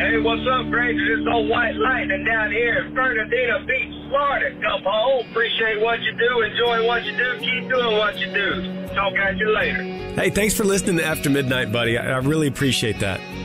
Hey, what's up, Granger? It's old White Lightning down here in Fernandina Beach, Florida. Come home. Appreciate what you do. Enjoy what you do. Keep doing what you do. Talk at you later. Hey, thanks for listening to After Midnight, buddy. I really appreciate that.